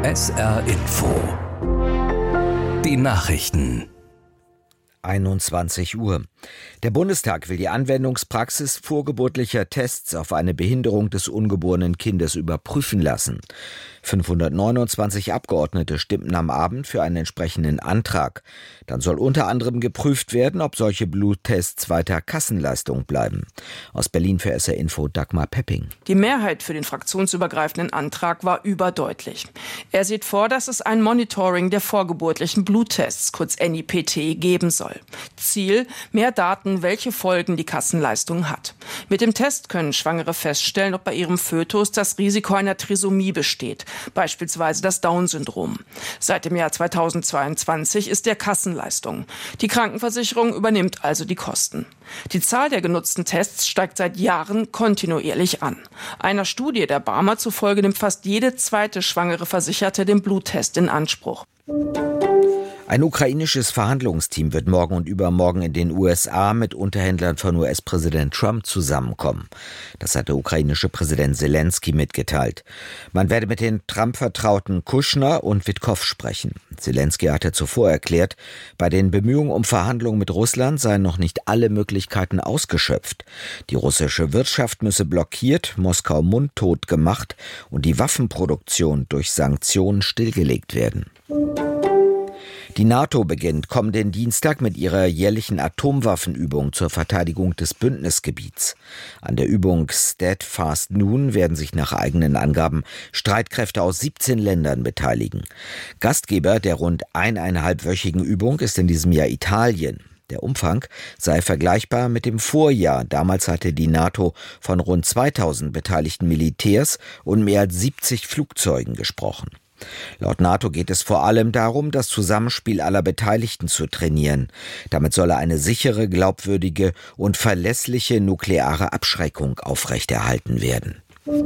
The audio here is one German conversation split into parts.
SR Info. Die Nachrichten. 21 Uhr. Der Bundestag will die Anwendungspraxis vorgeburtlicher Tests auf eine Behinderung des ungeborenen Kindes überprüfen lassen. 529 Abgeordnete stimmten am Abend für einen entsprechenden Antrag. Dann soll unter anderem geprüft werden, ob solche Bluttests weiter Kassenleistung bleiben. Aus Berlin für SR Info Dagmar Pepping. Die Mehrheit für den fraktionsübergreifenden Antrag war überdeutlich. Er sieht vor, dass es ein Monitoring der vorgeburtlichen Bluttests, kurz NIPT, geben soll. Ziel: mehr Daten, welche Folgen die Kassenleistung hat. Mit dem Test können Schwangere feststellen, ob bei ihrem Fötus das Risiko einer Trisomie besteht, beispielsweise das Down-Syndrom. Seit dem Jahr 2022 ist der Kassenleistung. Die Krankenversicherung übernimmt also die Kosten. Die Zahl der genutzten Tests steigt seit Jahren kontinuierlich an. Einer Studie der Barmer zufolge nimmt fast jede zweite schwangere Versicherte den Bluttest in Anspruch. Ein ukrainisches Verhandlungsteam wird morgen und übermorgen in den USA mit Unterhändlern von US-Präsident Trump zusammenkommen. Das hat der ukrainische Präsident Zelensky mitgeteilt. Man werde mit den Trump-Vertrauten Kushner und Witkow sprechen. Zelensky hatte zuvor erklärt, bei den Bemühungen um Verhandlungen mit Russland seien noch nicht alle Möglichkeiten ausgeschöpft. Die russische Wirtschaft müsse blockiert, Moskau mundtot gemacht und die Waffenproduktion durch Sanktionen stillgelegt werden. Die NATO beginnt kommenden Dienstag mit ihrer jährlichen Atomwaffenübung zur Verteidigung des Bündnisgebiets. An der Übung Steadfast Noon werden sich nach eigenen Angaben Streitkräfte aus 17 Ländern beteiligen. Gastgeber der rund 1,5-wöchigen Übung ist in diesem Jahr Italien. Der Umfang sei vergleichbar mit dem Vorjahr. Damals hatte die NATO von rund 2000 beteiligten Militärs und mehr als 70 Flugzeugen gesprochen. Laut NATO geht es vor allem darum, das Zusammenspiel aller Beteiligten zu trainieren. Damit solle eine sichere, glaubwürdige und verlässliche nukleare Abschreckung aufrechterhalten werden.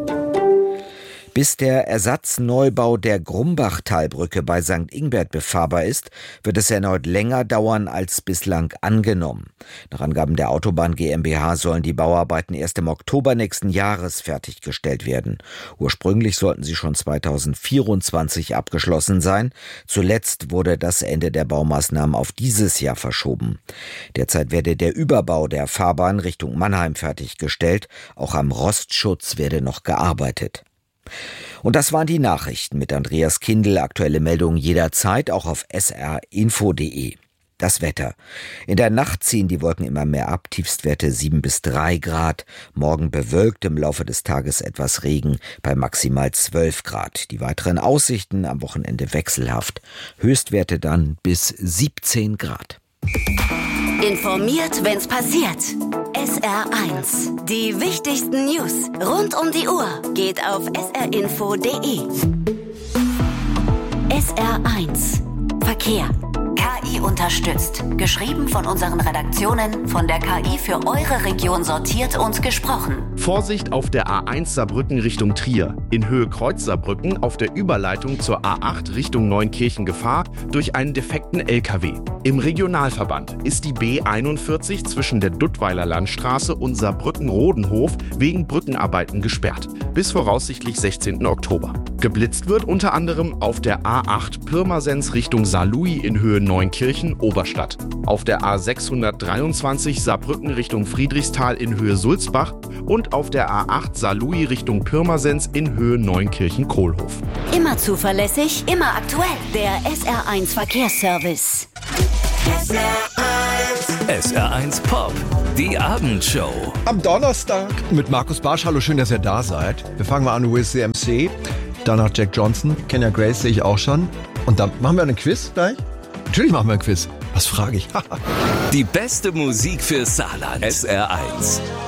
Bis der Ersatzneubau der Grumbachtalbrücke bei St. Ingbert befahrbar ist, wird es erneut länger dauern als bislang angenommen. Nach Angaben der Autobahn GmbH sollen die Bauarbeiten erst im Oktober nächsten Jahres fertiggestellt werden. Ursprünglich sollten sie schon 2024 abgeschlossen sein. Zuletzt wurde das Ende der Baumaßnahmen auf dieses Jahr verschoben. Derzeit werde der Überbau der Fahrbahn Richtung Mannheim fertiggestellt. Auch am Rostschutz werde noch gearbeitet. Und das waren die Nachrichten mit Andreas Kindl. Aktuelle Meldungen jederzeit, auch auf srinfo.de. Das Wetter. In der Nacht ziehen die Wolken immer mehr ab, Tiefstwerte 7 bis 3 Grad. Morgen bewölkt, im Laufe des Tages etwas Regen bei maximal 12 Grad. Die weiteren Aussichten am Wochenende wechselhaft. Höchstwerte dann bis 17 Grad. Informiert, wenn's passiert. SR1. Die wichtigsten News rund um die Uhr geht auf srinfo.de. SR1. Verkehr. KI unterstützt. Geschrieben von unseren Redaktionen, von der KI für eure Region sortiert und gesprochen. Vorsicht auf der A1 Saarbrücken Richtung Trier. In Höhe Kreuz Saarbrücken auf der Überleitung zur A8 Richtung Neunkirchen Gefahr durch einen defekten LKW. Im Regionalverband ist die B41 zwischen der Duttweiler Landstraße und Saarbrücken-Rodenhof wegen Brückenarbeiten gesperrt. Bis voraussichtlich 16. Oktober. Geblitzt wird unter anderem auf der A8 Pirmasens Richtung Saarlouis in Höhe Neunkirchen-Oberstadt. Auf der A623 Saarbrücken Richtung Friedrichsthal in Höhe Sulzbach und auf der A8 Saarlouis Richtung Pirmasens in Höhe Neunkirchen-Kohlhof. Immer zuverlässig, immer aktuell. Der SR1 Verkehrsservice. SR1 Pop, die Abendshow. Am Donnerstag mit Markus Bartsch. Hallo, schön, dass ihr da seid. Wir fangen mal an with CMC, danach Jack Johnson, Kenya Grace sehe ich auch schon. Und dann machen wir einen Quiz gleich? Natürlich machen wir einen Quiz. Was frage ich? Die beste Musik für Saarland. SR1.